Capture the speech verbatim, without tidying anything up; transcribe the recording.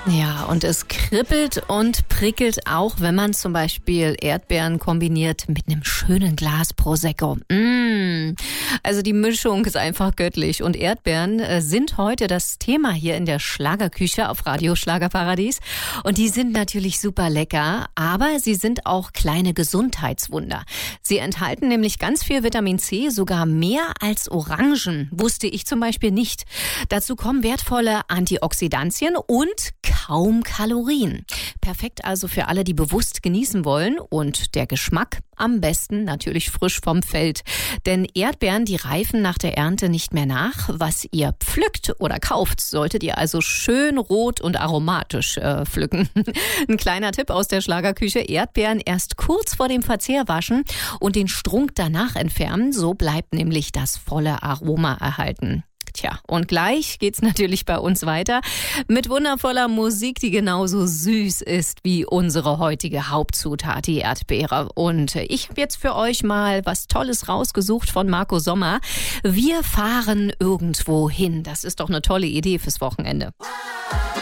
Ja, und es kribbelt und prickelt auch, wenn man zum Beispiel Erdbeeren kombiniert mit einem schönen Glas Prosecco. Mmh. Also die Mischung ist einfach göttlich. Und Erdbeeren äh, sind heute das Thema hier in der Schlagerküche auf Radio Schlagerparadies. Und die sind natürlich super lecker, aber sie sind auch kleine Gesundheitswunder. Sie enthalten nämlich ganz viel Vitamin C, sogar mehr als Orangen. Wusste ich zum Beispiel nicht. Dazu kommen wertvolle Antioxidantien und kaum Kalorien. Perfekt also für alle, die bewusst genießen wollen. Und der Geschmack am besten natürlich frisch vom Feld. Denn Erdbeeren, die reifen nach der Ernte nicht mehr nach. Was ihr pflückt oder kauft, solltet ihr also schön rot und aromatisch äh, pflücken. Ein kleiner Tipp aus der Schlagerküche: Erdbeeren erst kurz vor dem Verzehr waschen und den Strunk danach entfernen. So bleibt nämlich das volle Aroma erhalten. Tja, und gleich geht's natürlich bei uns weiter mit wundervoller Musik, die genauso süß ist wie unsere heutige Hauptzutat, die Erdbeere. Und ich habe jetzt für euch mal was Tolles rausgesucht von Marco Sommer. Wir fahren irgendwo hin. Das ist doch eine tolle Idee fürs Wochenende.